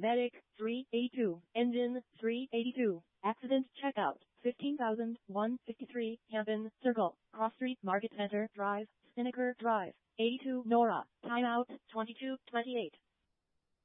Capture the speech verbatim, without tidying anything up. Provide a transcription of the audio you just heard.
Medic, three eighty-two. Engine, three eighty-two. Accident checkout, fifteen thousand one hundred fifty-three. Hampton Circle, Cross Street Market Center Drive, Spinnaker Drive, eighty-two Nora. Timeout, twenty-two twenty-eight.